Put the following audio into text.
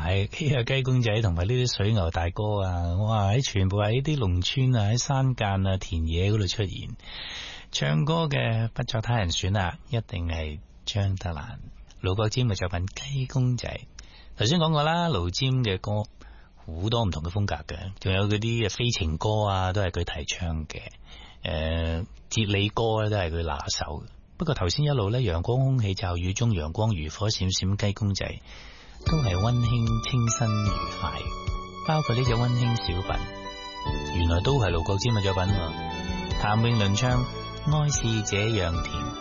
呢個雞公仔同埋呢啲水牛大哥啊，哇！喺全部喺啲農村啊，喺山間啊、田野嗰度出現，唱歌嘅不作他人選啊，一定係張德蘭。盧國沾嘅作品《雞公仔》，頭先講過啦，盧沾嘅歌好多唔同嘅風格嘅，仲有嗰啲非情歌啊，都係佢提倡嘅。哲理歌咧都係佢拿手嘅。不過頭先一路咧，陽光空氣驟雨中，陽光如火閃閃，雞公仔都係溫馨清新愉快，包括呢隻溫馨小品，原來都係盧國沾嘅作品。譚詠麟唱《愛是這樣甜》。